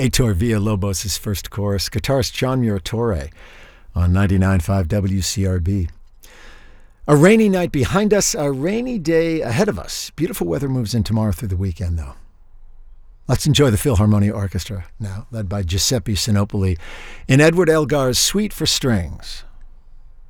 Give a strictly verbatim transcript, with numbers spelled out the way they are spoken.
Heitor Villalobos' first chorus, guitarist John Muratore on ninety-nine point five W C R B. A rainy night behind us, a rainy day ahead of us. Beautiful weather moves in tomorrow through the weekend, though. Let's enjoy the Philharmonia Orchestra now, led by Giuseppe Sinopoli, in Edward Elgar's Suite for Strings.